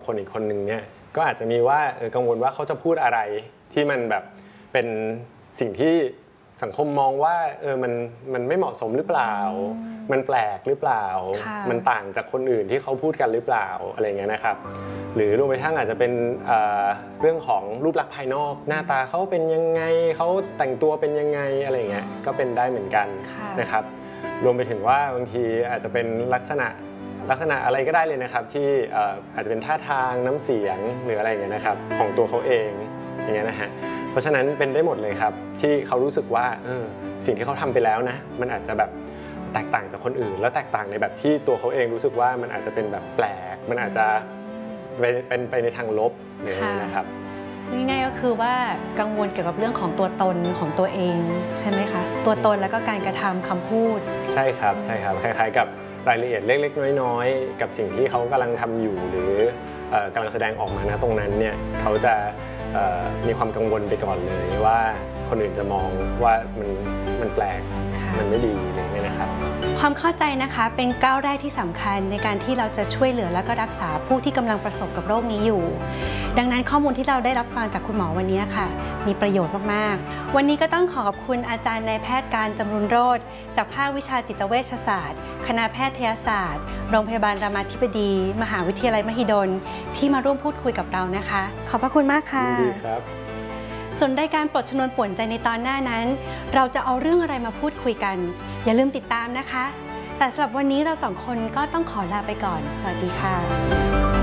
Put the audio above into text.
คนอีกคนหนึ่งเนี่ยก็อาจจะมีว่ากังวลว่าเขาจะพูดอะไรที่มันแบบเป็นสิ่งที่สังคมมองว่ามันไม่เหมาะสมหรือเปล่ามันแปลกหรือเปล่ามันต่างจากคนอื่นที่เขาพูดกันหรือเปล่าอะไรเงี้ยนะครับหรือรวมไปทั้งอาจจะเป็นเรื่องของรูปลักษณ์ภายนอกหน้าตาเขาเป็นยังไงเขาแต่งตัวเป็นยังไงอะไรเงี้ยก็เป็นได้เหมือนกันนะครับรวมไปถึงว่าบางทีอาจจะเป็นลักษณะอะไรก็ได้เลยนะครับที่อาจจะเป็นท่าทางน้ำเสียงหรืออะไรอย่างเงี้ยนะครับของตัวเขาเองอย่างเงี้ยนะฮะเพราะฉะนั้นเป็นได้หมดเลยครับที่เขารู้สึกว่าสิ่งที่เขาทำไปแล้วนะมันอาจจะแบบแตกต่างจากคนอื่นแล้วแตกต่างในแบบที่ตัวเขาเองรู้สึกว่ามันอาจจะเป็นแบบแปลกมันอาจจะเป็นไปในทางลบเลยนะครับง่ายๆก็คือว่ากังวลเกี่ยวกับเรื่องของตัวตนของตัวเองใช่ไหมคะตัวตนแล้วก็การกระทำคำพูดใช่ครับคล้ายๆกับรายละเอียดเล็กๆน้อยๆกับสิ่งที่เขากำลังทำอยู่หรือกำลังแสดงออกมานะตรงนั้นเนี่ยเขาจะมีความกังวลไปก่อนเลยว่าคนอื่นจะมองว่ามันแปลกมันไม่ดีอะไรเงี้ยนะครับความเข้าใจนะคะเป็นก้าวแรกที่สำคัญในการที่เราจะช่วยเหลือและก็รักษาผู้ที่กำลังประสบกับโรคนี้อยู่ดังนั้นข้อมูลที่เราได้รับฟังจากคุณหมอวันนี้ค่ะมีประโยชน์มากๆวันนี้ก็ต้องขอบคุณอาจารย์นายแพทย์การจำรุนโรจน์จากภาควิชาจิตเวชศาสตร์คณะแพทยศาสตร์โรงพยาบาลรามาธิบดีมหาวิทยาลัยมหิดลที่มาร่วมพูดคุยกับเรานะคะขอบพระคุณมากค่ะดีครับส่วนรายการปลดชนวนป่วนใจในตอนหน้านั้นเราจะเอาเรื่องอะไรมาพูดคุยกันอย่าลืมติดตามนะคะแต่สำหรับวันนี้เราสองคนก็ต้องขอลาไปก่อนสวัสดีค่ะ